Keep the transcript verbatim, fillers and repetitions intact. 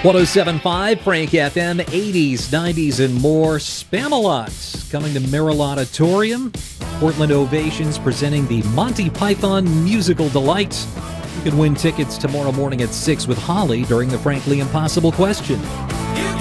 oh seven point five Frank F M, eighties, nineties, and more. Spamalot coming to Merrill Auditorium. Portland Ovations presenting the Monty Python Musical Delight. You can win tickets tomorrow morning at six with Holly during the Frankly Impossible question.